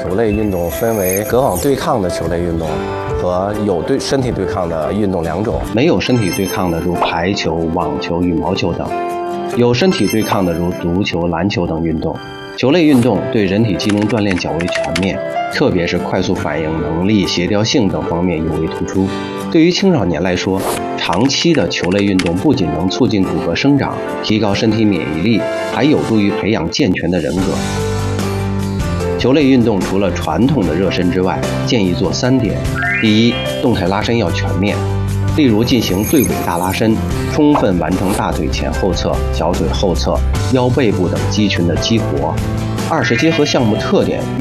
球类运动分为隔网对抗的球类运动和有身体对抗的运动两种。 没有身体对抗的如排球、网球、羽毛球等，有身体对抗的如足球、篮球等运动。球类运动对人体机能锻炼较为全面，特别是快速反应能力、协调性等方面尤为突出。对于青少年来说，长期的球类运动不仅能促进骨骼生长，提高身体免疫力，还有助于培养健全的人格。球类运动除了传统的热身之外，建议做3点。第一，动态拉伸要全面，例如进行对尾大拉伸，充分完成大腿前后侧、小腿后侧、腰背部等肌群的激活。二是结合项目特点，